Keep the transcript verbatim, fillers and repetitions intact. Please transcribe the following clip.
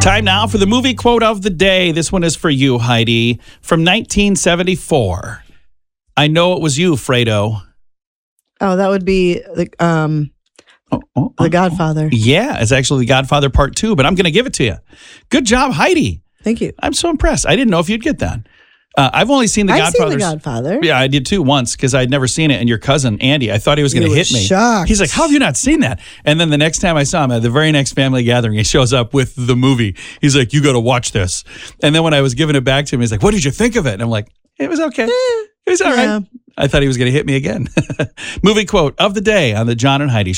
Time now for the movie quote of the day. This one is for you, Heidi, from nineteen seventy-four. I know it was you, Fredo. Oh, that would be the um, oh, oh, The oh, Godfather. Yeah, it's actually The Godfather Part Two, but I'm going to give it to you. Good job, Heidi. Thank you. I'm so impressed. I didn't know if you'd get that. Uh, I've only seen The I've Godfather. seen The Godfather. Yeah, I did too once because I'd never seen it. And your cousin, Andy, I thought he was going to You hit were me. shocked. He's like, how have you not seen that? And then the next time I saw him at the very next family gathering, he shows up with the movie. He's like, you got to watch this. And then when I was giving it back to him, he's like, what did you think of it? And I'm like, it was okay. It was all yeah. right. I thought he was going to hit me again. Movie quote of the day on the John and Heidi Show.